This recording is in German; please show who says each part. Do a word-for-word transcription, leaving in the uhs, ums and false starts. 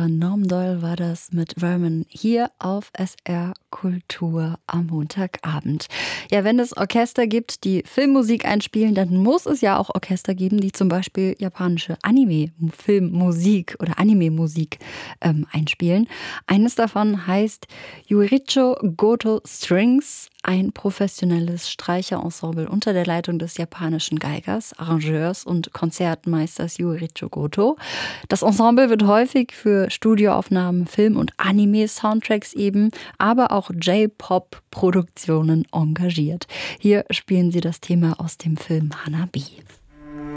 Speaker 1: Äh, Norm Doyle war das mit Vermin hier auf S R Kultur am Montagabend. Ja, wenn es Orchester gibt, die Filmmusik einspielen, dann muss es ja auch Orchester geben, die zum Beispiel japanische Anime-Filmmusik oder Anime-Musik ähm, einspielen. Eines davon heißt Yuichicho Goto Strings, ein professionelles Streicherensemble unter der Leitung des japanischen Geigers, Arrangeurs und Konzertmeisters Yuichicho Goto. Das Ensemble wird häufig für Studioaufnahmen, Film- und Anime-Soundtracks eben, aber auch J-Pop-Produktionen engagiert. Hier spielen sie das Thema aus dem Film Hanabi.